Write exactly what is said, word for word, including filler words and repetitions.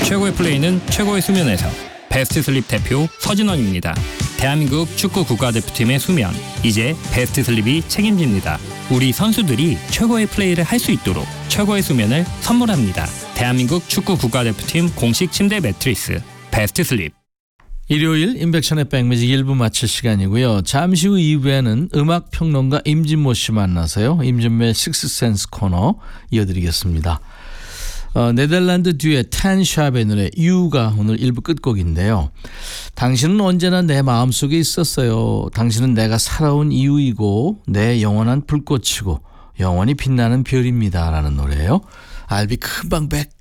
최고의 플레이는 최고의 수면에서. 베스트 슬립 대표 서진원입니다. 대한민국 축구 국가대표팀의 수면, 이제 베스트 슬립이 책임집니다. 우리 선수들이 최고의 플레이를 할 수 있도록 최고의 수면을 선물합니다. 대한민국 축구 국가대표팀 공식 침대 매트리스 베스트 슬립. 일요일 임백천의 백뮤직 일 부 마칠 시간이고요. 잠시 후 이 부에는 음악평론가 임진모 씨 만나서요. 임진모의 식스센스 코너 이어드리겠습니다. 어, 네덜란드 듀엣 텐샵의 노래 유가 오늘 일 부 끝곡인데요. 당신은 언제나 내 마음속에 있었어요. 당신은 내가 살아온 이유이고 내 영원한 불꽃이고 영원히 빛나는 별입니다 라는 노래예요. I'll be 금방 back.